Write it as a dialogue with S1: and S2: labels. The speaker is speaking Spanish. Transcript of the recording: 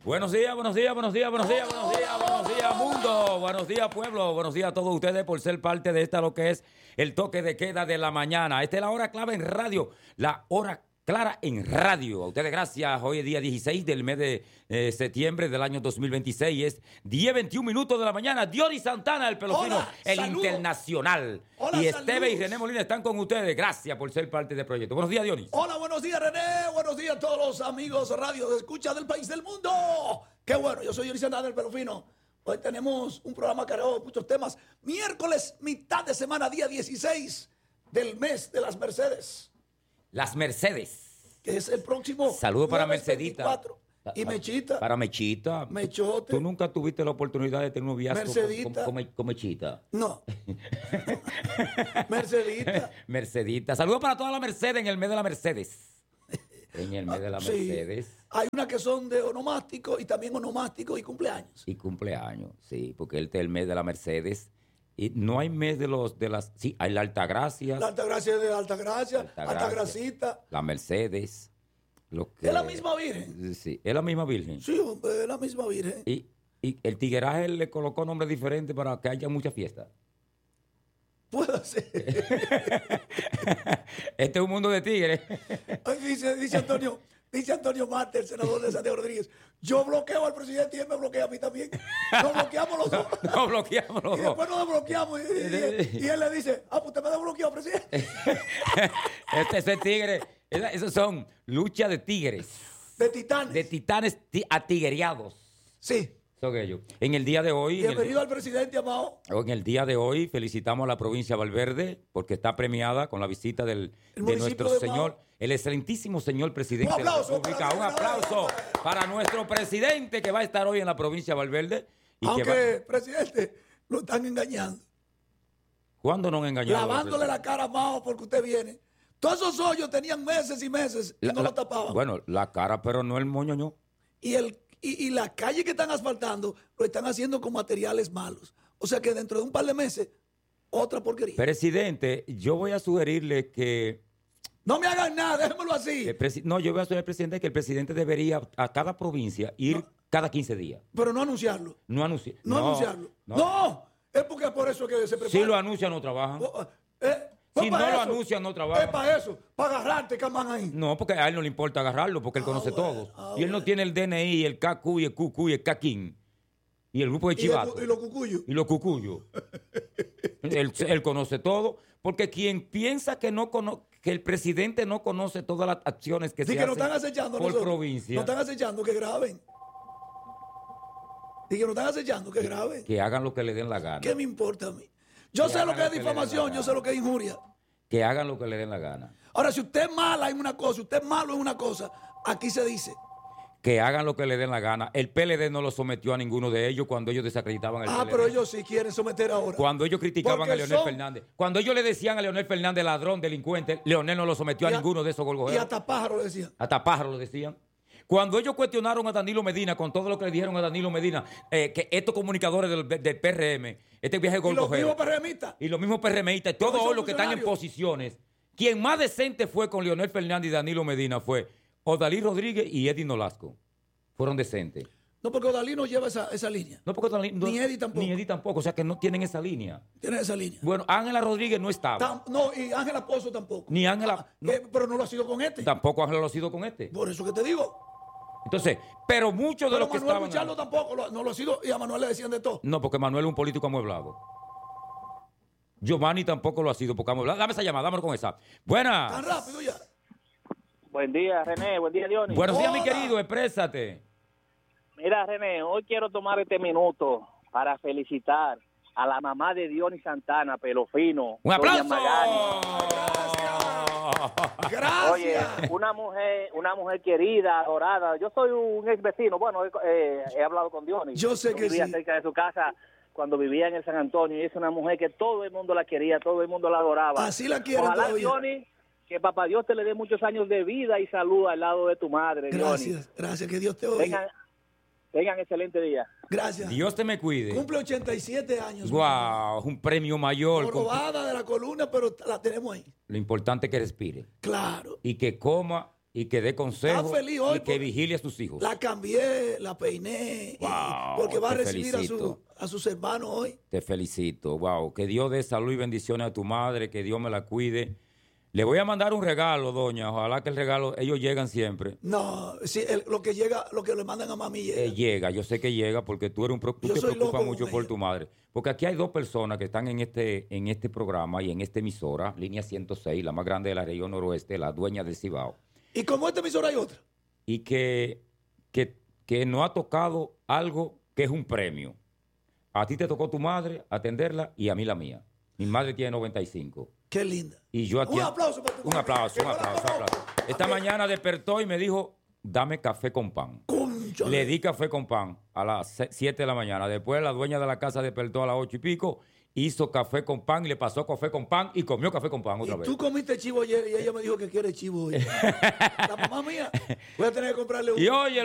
S1: Buenos días, buenos días, buenos días, buenos días, buenos días, buenos días, mundo, buenos días, pueblo, buenos días a todos ustedes por ser parte de esta, lo que es el toque de queda de la mañana. Esta es la hora clave en radio, la hora clara en radio. A ustedes gracias. Hoy es día 16 del mes de septiembre del año 2026. Es 10:21 de la mañana. Dionis Santana, el pelofino,
S2: Hola,
S1: el
S2: saludos.
S1: internacional.
S2: Hola,
S1: y Esteve
S2: saludos.
S1: y René Molina están con ustedes. Gracias por ser parte del proyecto. Buenos días, Dionis.
S2: Hola, buenos días, René. Buenos días a todos los amigos radio de escucha del país del mundo. Qué bueno, yo soy Dionis Santana del Pelofino. Hoy tenemos un programa cargado de muchos temas. Miércoles, mitad de semana, día 16 del mes de las Mercedes,
S1: Las Mercedes.
S2: que es el próximo.
S1: Saludos para
S2: jueves
S1: Mercedita.
S2: 24. Y Mechita.
S1: Para Mechita.
S2: Mechote.
S1: ¿Tú nunca tuviste la oportunidad de tener un noviazgo
S2: Mercedita.
S1: con Mechita?
S2: No. Mercedita.
S1: Mercedita. Saludos para toda la Mercedes en el mes de la Mercedes. En el mes de la
S2: Sí.
S1: Mercedes.
S2: Hay unas que son de onomástico y también onomástico y cumpleaños.
S1: Y cumpleaños, sí, porque este es el mes de la Mercedes. Y no hay mes de las... Sí, hay la Altagracia,
S2: La Altagracia es de Altagracia,
S1: Altagracia.
S2: Altagracita.
S1: la Mercedes. Lo que,
S2: Es la misma virgen.
S1: Sí, es la misma Virgen.
S2: Sí, hombre, es la misma virgen.
S1: Y el tigueraje le colocó nombre diferente para que haya mucha fiesta.
S2: Puede ser.
S1: Este es un mundo de tigres.
S2: Ay, dice Antonio Marte, el senador de Santiago Rodríguez. Yo bloqueo al presidente y él me bloquea a mí también. Nos bloqueamos los dos.
S1: Nos bloqueamos los
S2: Y
S1: dos.
S2: después nos desbloqueamos. Y él le dice, pues usted me desbloqueó, presidente.
S1: Ese es tigre. Esos son luchas de tigres.
S2: De titanes.
S1: De titanes atiguereados.
S2: Sí.
S1: Son ellos. En el día de hoy.
S2: Bienvenido al presidente, amado.
S1: En el día de hoy felicitamos a la provincia de Valverde porque está premiada con la visita de
S2: municipio
S1: nuestro
S2: de
S1: señor,
S2: Mao.
S1: el excelentísimo señor presidente
S2: Un aplauso
S1: de la República.
S2: para-
S1: Un aplauso para nuestro presidente que va a estar hoy en la provincia de Valverde. Y que va...
S2: Aunque, presidente, lo están engañando.
S1: ¿Cuándo nos han engañado?
S2: Lavándole la cara a Mao porque usted viene. Todos esos hoyos tenían meses y meses y no lo tapaban.
S1: Bueno, la cara, pero no el moñoño.
S2: Y la calle que están asfaltando lo están haciendo con materiales malos. O sea que dentro de un par de meses, otra porquería.
S1: Presidente, yo voy a sugerirle que...
S2: No me hagan nada, déjenmelo así.
S1: No, yo voy a sugerir al presidente que el presidente debería a cada provincia ir cada 15 días.
S2: Pero no anunciarlo.
S1: No anunciar.
S2: No anunciarlo. No, es porque por eso que se prepara.
S1: Si lo anuncian, no trabajan. Si no lo anuncian, no trabajan.
S2: Es para eso, para agarrarte, camán ahí.
S1: No, porque a él no le importa agarrarlo, porque él conoce
S2: bueno,
S1: todos. Y él no tiene el DNI, el KQ, y el QQ, y el KKIN. Y el grupo de Chivato.
S2: Y los cucuyos.
S1: Y los cucuyos. él conoce todo, porque quien piensa que que el presidente no conoce todas las acciones que
S2: Dice
S1: se
S2: que nos
S1: hacen
S2: están acechando a
S1: por
S2: nosotros.
S1: provincia,
S2: Nos están acechando, que graben. Dice que nos están acechando, que graben.
S1: que hagan lo que le den la gana.
S2: ¿Qué me importa a mí? Yo
S1: Que
S2: sé lo
S1: hagan
S2: que es
S1: lo que le den la
S2: difamación,
S1: gana.
S2: yo sé lo que es injuria.
S1: Que hagan lo que le den la gana.
S2: Ahora, si usted es mala en una cosa, usted es malo en una cosa, aquí se dice.
S1: Que hagan lo que le den la gana. El PLD no lo sometió a ninguno de ellos cuando ellos desacreditaban el PLD.
S2: Pero ellos sí quieren someter ahora.
S1: Cuando ellos criticaban
S2: Porque
S1: a Leonel
S2: son-
S1: Fernández. Cuando ellos le decían a Leonel Fernández ladrón, delincuente, Leonel no lo sometió a ninguno de esos
S2: Y
S1: golgojeros.
S2: hasta pájaro decían.
S1: Hasta pájaro lo decían. Cuando ellos cuestionaron a Danilo Medina, con todo lo que le dijeron a Danilo Medina, que estos comunicadores del PRM, este viaje
S2: Y los
S1: golgojero,
S2: mismos PRMistas.
S1: y los mismos PRMistas, todos
S2: son
S1: los que están en
S2: funcionarios.
S1: posiciones, quien más decente fue con Leonel Fernández y Danilo Medina fue Odalí Rodríguez y Eddie Nolasco. Fueron decentes.
S2: No, porque Odalí no lleva esa línea.
S1: No porque
S2: Ni Eddie tampoco.
S1: Ni Eddie tampoco, o sea que no tienen esa línea.
S2: Tiene esa línea.
S1: Bueno, Ángela Rodríguez no estaba.
S2: No, y Ángela Pozo tampoco.
S1: Ni Ángela. no,
S2: Pero no lo ha sido con este.
S1: tampoco Ángela lo ha sido con este.
S2: Por eso que te digo.
S1: Entonces, pero muchos de
S2: Pero
S1: los que
S2: Manuel
S1: estaban.
S2: Buchardo tampoco no lo ha sido. Y a Manuel le decían de todo.
S1: No, porque Manuel es un político amueblado. Giovanni tampoco lo ha sido porque amueblado. Dame esa llamada, dámelo con esa. Buenas.
S2: Tan rápido ya.
S3: Buen día, René. Buen día, Dionis.
S1: Buenos días, mi
S2: Hola.
S1: querido. Exprésate.
S3: Mira, René, hoy quiero tomar este minuto para felicitar a la mamá de Dionis Santana, Pelofino.
S1: ¡Un
S3: doña
S1: aplauso!
S3: Magali.
S2: Gracias.
S3: Oye, una mujer querida, adorada. Yo soy un ex vecino. Bueno, he hablado con Dionis.
S2: Yo sé que
S3: vivía
S2: sí.
S3: cerca de su casa cuando vivía en el San Antonio. Y es una mujer que todo el mundo la quería, todo el mundo la adoraba.
S2: Así la quieren
S3: Ojalá,
S2: todavía.
S3: Dionis, que papá Dios te le dé muchos años de vida y salud al lado de tu madre, Dionis.
S2: Gracias, que Dios te oiga.
S3: Tengan excelente día.
S2: Gracias.
S1: Dios te me cuide.
S2: Cumple 87 años.
S1: Guau, es un premio mayor.
S2: Robada de la columna, pero la tenemos ahí.
S1: Lo importante es que respire
S2: Claro.
S1: y que coma Y que dé consejos
S2: Está feliz hoy
S1: y que vigile a sus hijos.
S2: La cambié, la peiné.
S1: Wow,
S2: porque va a
S1: te
S2: recibir
S1: felicito.
S2: a sus hermanos hoy.
S1: Te felicito. Wow. Que Dios dé salud y bendiciones a tu madre, que Dios me la cuide. Le voy a mandar un regalo, doña. Ojalá que el regalo, ellos llegan siempre.
S2: No, sí, lo que llega, lo que le mandan a mami llega.
S1: Llega, yo sé que llega porque tú eres tú
S2: Yo
S1: te
S2: soy
S1: preocupas
S2: loco
S1: mucho
S2: con
S1: por
S2: ella.
S1: tu madre. Porque aquí hay dos personas que están en este programa y en esta emisora, línea 106, la más grande de la región noroeste, la dueña del Cibao.
S2: Y como esta emisora hay otra.
S1: Y que no ha tocado algo que es un premio. A ti te tocó tu madre atenderla y a mí la mía. Mi madre tiene 95.
S2: Qué linda.
S1: Y yo aquí.
S2: Un aplauso para tu
S1: Un
S2: madre.
S1: aplauso,
S2: Que
S1: un
S2: no la
S1: aplauso, un
S2: conozco.
S1: aplauso. Esta mañana despertó y me dijo, dame café con pan.
S2: Concho.
S1: Le di café con pan a las 7 de la mañana. Después la dueña de la casa despertó a las 8 y pico, hizo café con pan y le pasó café con pan y comió café con pan otra
S2: Y
S1: vez.
S2: tú comiste chivo ayer y ella me dijo que quiere chivo hoy. La mamá mía, voy a tener que comprarle un.
S1: Y oye,